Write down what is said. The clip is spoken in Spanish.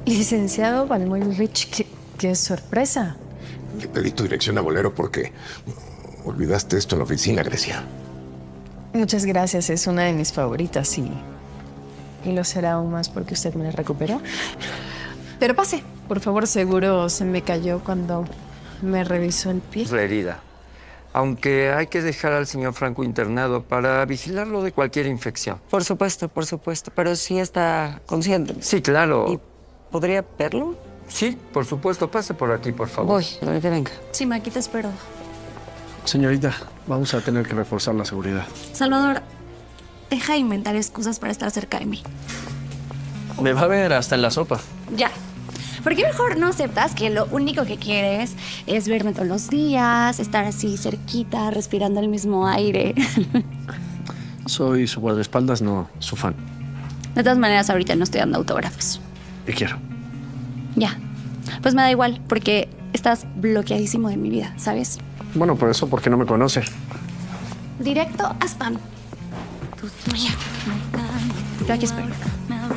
Licenciado Balmoy-Rich, qué sorpresa. Le pedí tu dirección a Bolero porque olvidaste esto en la oficina, Grecia. Muchas gracias, es una de mis favoritas y lo será aún más porque usted me la recuperó. Pero pase, por favor, seguro se me cayó cuando me revisó el pie. La herida. Aunque hay que dejar al señor Franco internado para vigilarlo de cualquier infección. Por supuesto, pero sí está consciente. Sí, claro. ¿Y podría verlo? Sí, por supuesto. Pase por aquí, por favor. Voy, ahorita venga. Sí, aquí te espero. Señorita, vamos a tener que reforzar la seguridad. Salvador, deja de inventar excusas para estar cerca de mí. Me va a ver hasta en la sopa. Ya. ¿Por qué mejor no aceptas que lo único que quieres es verme todos los días, estar así cerquita, respirando el mismo aire? Soy su guardaespaldas, no su fan. De todas maneras, ahorita no estoy dando autógrafos. Y quiero. Ya. Pues me da igual, porque estás bloqueadísimo de mi vida, ¿sabes? Bueno, por eso, porque no me conoce. Directo a spam. Ya. Yo aquí espero.